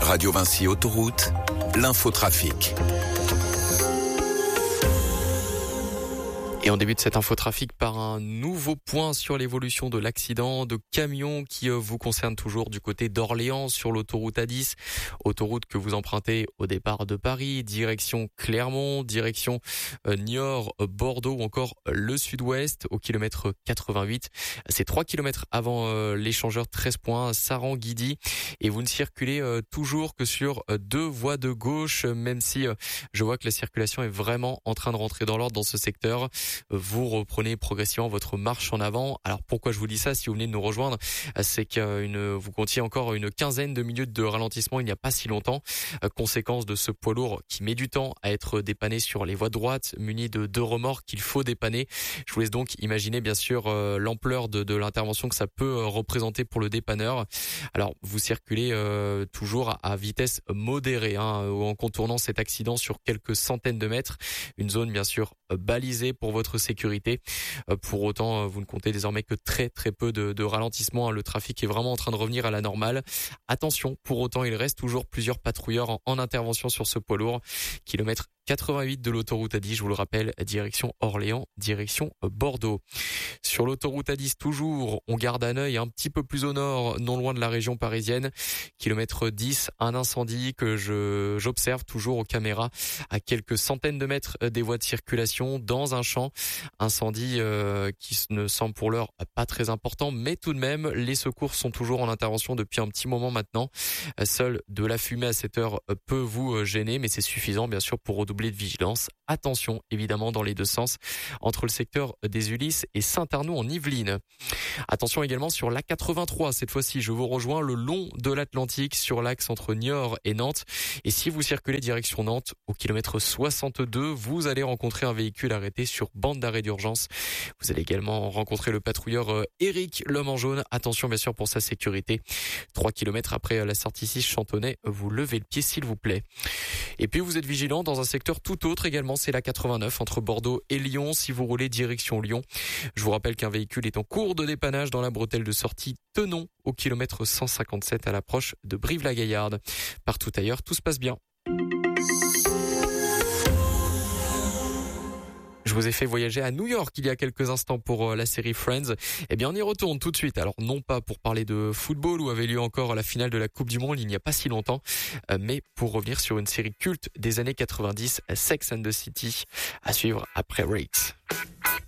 Radio Vinci Autoroute, l'infotrafic. Et on débute cet infotrafic par un nouveau point sur l'évolution de l'accident de camion qui vous concerne toujours du côté d'Orléans sur l'autoroute A10. Autoroute que vous empruntez au départ de Paris, direction Clermont, direction Niort, Bordeaux ou encore le sud-ouest au kilomètre 88. C'est 3 kilomètres avant l'échangeur 13 points, Saran-Guidy. Et vous ne circulez toujours que sur deux voies de gauche, même si je vois que la circulation est vraiment en train de rentrer dans l'ordre dans ce secteur. Vous reprenez progressivement votre marche en avant. Alors pourquoi je vous dis ça si vous venez de nous rejoindre, c'est que vous comptiez encore une quinzaine de minutes de ralentissement il n'y a pas si longtemps. Conséquence de ce poids lourd qui met du temps à être dépanné sur les voies droites, muni de deux remorques qu'il faut dépanner. Je vous laisse donc imaginer bien sûr l'ampleur de l'intervention que ça peut représenter pour le dépanneur. Alors vous circulez toujours à vitesse modérée en contournant cet accident sur quelques centaines de mètres. Une zone bien sûr balisée pour votre sécurité. Pour autant, vous ne comptez désormais que très peu de ralentissement. Le trafic est vraiment en train de revenir à la normale. Attention, pour autant, il reste toujours plusieurs patrouilleurs en intervention sur ce poids lourd. Kilomètre 88 de l'autoroute A10, je vous le rappelle, direction Orléans, direction Bordeaux. Sur l'autoroute A10 toujours, on garde un œil un petit peu plus au nord, non loin de la région parisienne. Kilomètre 10, un incendie que j'observe toujours aux caméras à quelques centaines de mètres des voies de circulation dans un champ. Incendie qui ne semble pour l'heure pas très important, mais tout de même, les secours sont toujours en intervention depuis un petit moment maintenant. Seule de la fumée à cette heure peut vous gêner, mais c'est suffisant bien sûr pour redoubler de vigilance. Attention évidemment dans les deux sens entre le secteur des Ulysses et Saint-Arnoux en Yvelines. Attention également sur l'A83, cette fois-ci je vous rejoins le long de l'Atlantique sur l'axe entre Niort et Nantes. Et si vous circulez direction Nantes au kilomètre 62, vous allez rencontrer un véhicule arrêté sur bande d'arrêt d'urgence. Vous allez également rencontrer le patrouilleur Eric, l'homme en jaune. Attention bien sûr pour sa sécurité. 3 kilomètres après la sortie 6 Chantonnay, vous levez le pied s'il vous plaît. Et puis vous êtes vigilant dans un secteur tout autre également, c'est la 89 entre Bordeaux et Lyon si vous roulez direction Lyon. Je vous rappelle qu'un véhicule est en cours de dépannage dans la bretelle de sortie Tenon au kilomètre 157 à l'approche de Brive-la-Gaillarde. Partout ailleurs, tout se passe bien. Je vous ai fait voyager à New York il y a quelques instants pour la série Friends. Eh bien, on y retourne tout de suite. Alors, non pas pour parler de football où avait lieu encore la finale de la Coupe du Monde il n'y a pas si longtemps, mais pour revenir sur une série culte des années 90, Sex and the City, à suivre après Rakes.